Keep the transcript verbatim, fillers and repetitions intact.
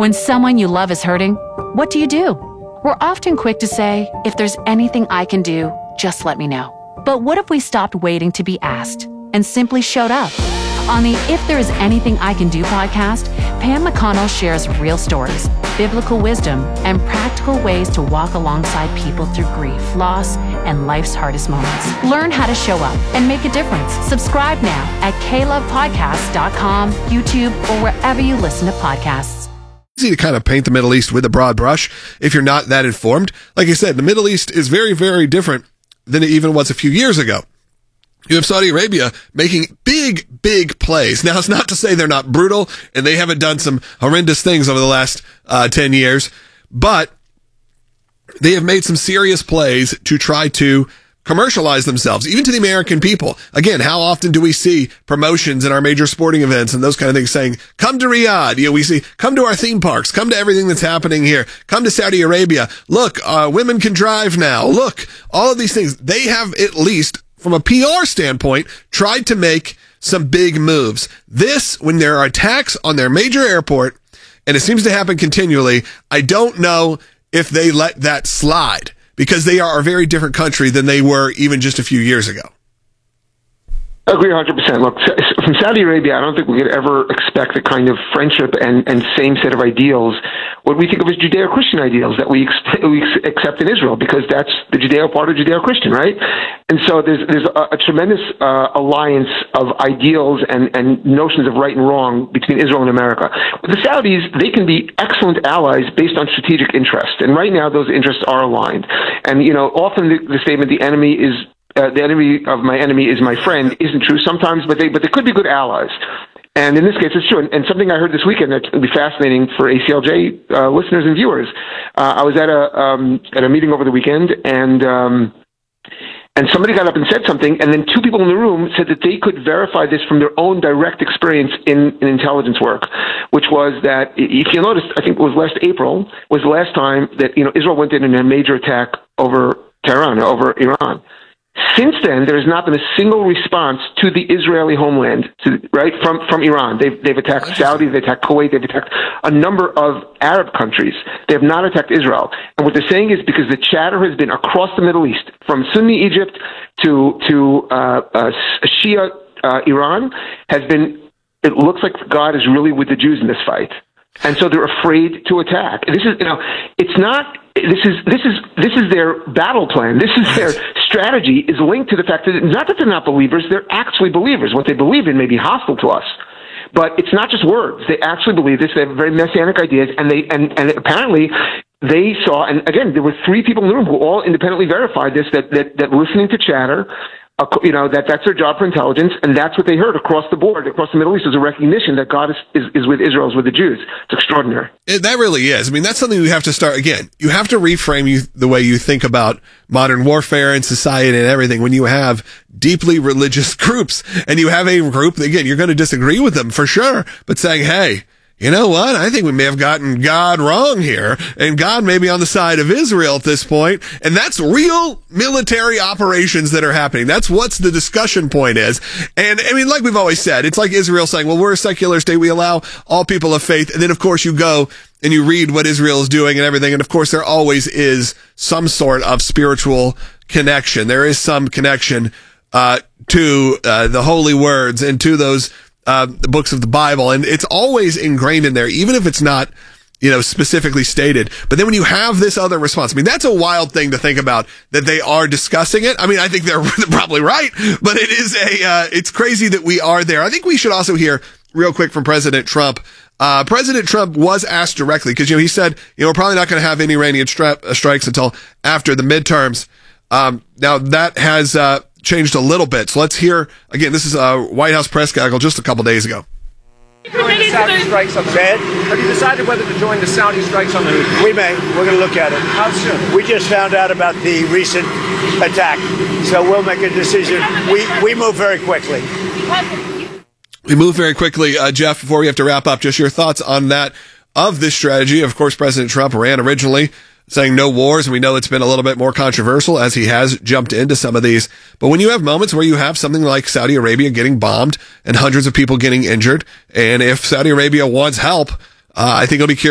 When someone you love is hurting, what do you do? We're often quick to say, if there's anything I can do, just let me know. But what if we stopped waiting to be asked and simply showed up? On the If There Is Anything I Can Do podcast, Pam McConnell shares real stories, biblical wisdom, and practical ways to walk alongside people through grief, loss, and life's hardest moments. Learn how to show up and make a difference. Subscribe now at k love podcast dot com, YouTube, or wherever you listen to podcasts. Easy to kind of paint the Middle East with a broad brush if you're not that informed. Like I said, the Middle East is very, very different than it even was a few years ago. You have Saudi Arabia making big, big plays. Now, it's not to say they're not brutal and they haven't done some horrendous things over the last uh, ten years, but they have made some serious plays to try to commercialize themselves, even to the American people. Again, how often do we see promotions in our major sporting events and those kind of things saying, come to Riyadh? You know, we see, come to our theme parks, come to everything that's happening here, come to Saudi Arabia. Look, uh, women can drive now. Look, all of these things. They have at least, from a P R standpoint, tried to make some big moves. This, when there are attacks on their major airport, and it seems to happen continually, I don't know if they let that slide, because they are a very different country than they were even just a few years ago. I agree one hundred percent. Look, from Saudi Arabia, I don't think we could ever expect the kind of friendship and, and same set of ideals, what we think of as Judeo-Christian ideals that we, ex- we accept in Israel, because that's the Judeo part of Judeo-Christian, right? And so there's there's a, a tremendous uh, alliance of ideals and, and notions of right and wrong between Israel and America. With the Saudis, they can be excellent allies based on strategic interest, and right now those interests are aligned. And, you know, often the, the statement, the enemy is Uh, the enemy of my enemy is my friend, isn't true sometimes, but they but they could be good allies. And in this case, it's true. And, and something I heard this weekend that's going to be fascinating for A C L J uh, listeners and viewers. Uh, I was at a um, at a meeting over the weekend, and um, and somebody got up and said something, and then two people in the room said that they could verify this from their own direct experience in, in intelligence work, which was that, if you noticed, I think it was last April, was the last time that, you know, Israel went in in a major attack over Tehran, over Iran. Since then, there has not been a single response to the Israeli homeland, to, right, from, from Iran. They've, they've attacked Saudi, they've attacked Kuwait, they've attacked a number of Arab countries. They have not attacked Israel. And what they're saying is because the chatter has been across the Middle East, from Sunni Egypt to, to uh, uh, Shia uh, Iran, has been, it looks like God is really with the Jews in this fight. And so they're afraid to attack. This is, you know, it's not, this is, this is, this is their battle plan. This is their strategy is linked to the fact that, not that they're not believers, they're actually believers. What they believe in may be hostile to us. But it's not just words. They actually believe this. They have very messianic ideas, and they, and, and apparently they saw, and again, there were three people in the room who all independently verified this, that, that, that listening to chatter, Uh, you know, that that's their job for intelligence, and that's what they heard across the board, across the Middle East, is a recognition that God is, is, is with Israel, is with the Jews. It's extraordinary. It, that really is. I mean, that's something you have to start, again, you have to reframe you, the way you think about modern warfare and society and everything when you have deeply religious groups, and you have a group, again, you're going to disagree with them for sure, but saying, hey, you know what? I think we may have gotten God wrong here, and God may be on the side of Israel at this point, and that's real military operations that are happening. That's what's the discussion point is. And, I mean, like we've always said, it's like Israel saying, well, we're a secular state. We allow all people of faith. And then, of course, you go and you read what Israel is doing and everything. And, of course, there always is some sort of spiritual connection. There is some connection uh to uh, the holy words and to those Uh, the books of the Bible, and it's always ingrained in there, even if it's not, you know, specifically stated. But then when you have this other response, I mean, that's a wild thing to think about, that they are discussing it. I mean, I think they're probably right, but it is a, uh, it's crazy that we are there. I think we should also hear real quick from President Trump. Uh, President Trump was asked directly, because, you know, he said, you know, we're probably not going to have any Iranian stri- uh, strikes until after the midterms. Um, now that has, uh, changed a little bit. So let's hear, again, this is a White House press gaggle just a couple days ago. Join the Saudi strikes on the Houthi. Have you decided whether to join the Saudi strikes on the Houthi? We may. We're going to look at it. How soon? We just found out about the recent attack, so we'll make a decision. We we move very quickly. We move very quickly. Uh, Jeff, before we have to wrap up, just your thoughts on that, of this strategy. Of course, President Trump ran originally saying no wars, and we know it's been a little bit more controversial as he has jumped into some of these. But when you have moments where you have something like Saudi Arabia getting bombed and hundreds of people getting injured, and if Saudi Arabia wants help, uh, I think it'll be curious